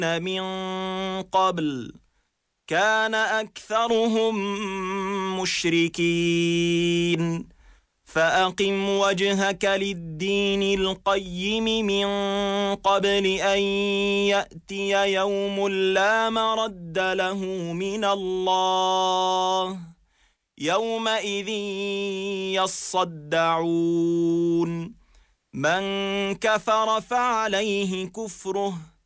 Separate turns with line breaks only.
من قبل كان أكثرهم مشركين فأقم وجهك للدين القيم من قبل أن يأتي يوم لا مرد له من الله يومئذ يصدعون من كفر فعليه كفره